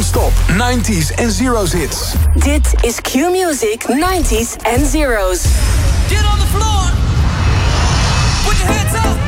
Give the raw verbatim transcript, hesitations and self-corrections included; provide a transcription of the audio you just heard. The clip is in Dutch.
non-stop nineties en zeros hits. Dit is Q-Music nineties en zeros. Get on the floor. Put your hands up.